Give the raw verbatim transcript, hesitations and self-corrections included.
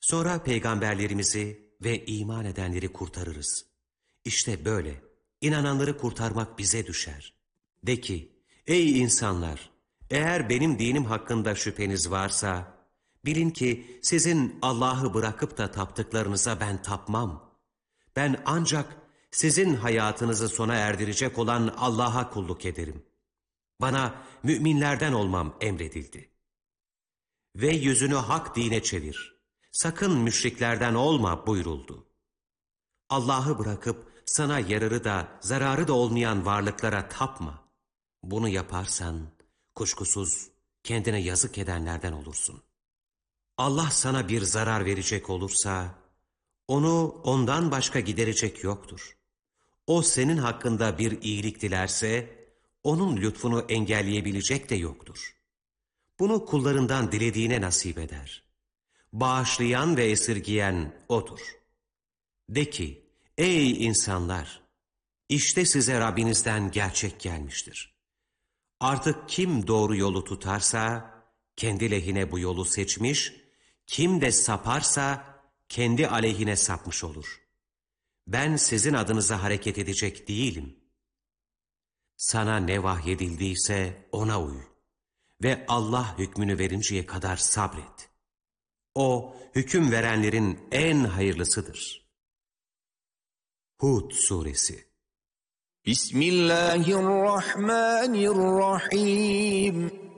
Sonra peygamberlerimizi ve iman edenleri kurtarırız. İşte böyle, inananları kurtarmak bize düşer. De ki, ey insanlar, eğer benim dinim hakkında şüpheniz varsa, bilin ki sizin Allah'ı bırakıp da taptıklarınıza ben tapmam. Ben ancak sizin hayatınızı sona erdirecek olan Allah'a kulluk ederim. Bana müminlerden olmam emredildi. Ve yüzünü hak dine çevir. Sakın müşriklerden olma buyuruldu. Allah'ı bırakıp sana yararı da zararı da olmayan varlıklara tapma. Bunu yaparsan kuşkusuz kendine yazık edenlerden olursun. Allah sana bir zarar verecek olursa onu ondan başka giderecek yoktur. O senin hakkında bir iyilik dilerse onun lütfunu engelleyebilecek de yoktur. Bunu kullarından dilediğine nasip eder. Bağışlayan ve esirgiyen O'dur. De ki, ey insanlar! İşte size Rabbinizden gerçek gelmiştir. Artık kim doğru yolu tutarsa, kendi lehine bu yolu seçmiş, kim de saparsa, kendi aleyhine sapmış olur. Ben sizin adınıza hareket edecek değilim. Sana ne vahyedildiyse ona uy ve Allah hükmünü verinceye kadar sabret. O, hüküm verenlerin en hayırlısıdır. Hud Suresi. Bismillahirrahmanirrahim.